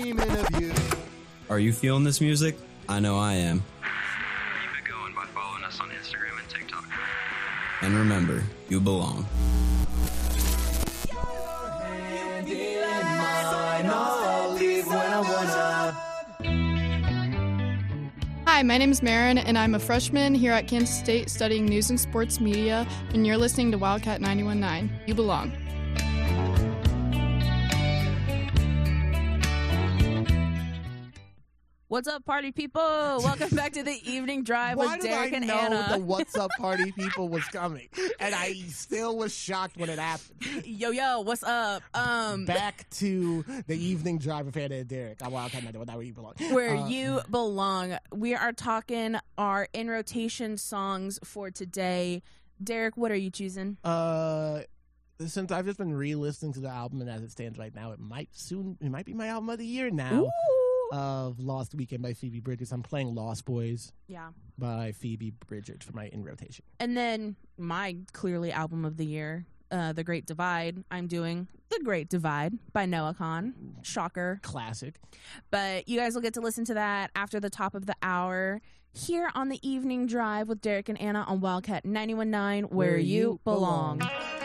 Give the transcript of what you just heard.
dreaming of you. Are you feeling this music? I know I am. Keep it going by following us on Instagram and TikTok. And remember, you belong. Hi, my name is Marin, and I'm a freshman here at Kansas State studying news and sports media, and you're listening to Wildcat 91.9. You belong. What's up, party people? Welcome back to the Evening Drive with Derek and Anna. Why did I know the What's Up Party people was coming? And I still was shocked when it happened. Yo, what's up? Back to the Evening Drive with Anna and Derek. I Wildcat 91.9 where you belong. Where you belong. We are talking our in rotation songs for today. Derek, what are you choosing? Since I've just been re-listening to the album, and as it stands right now, it might be my album of the year now. Ooh. Of Lost Weekend by Phoebe Bridgers. I'm playing Lost Boys by Phoebe Bridgers for my in rotation. And then my clearly album of the year, The Great Divide. I'm doing The Great Divide by Noah Kahan. Shocker. Classic. But you guys will get to listen to that after the top of the hour here on the Evening Drive with Derek and Anna on Wildcat 91.9, where you belong.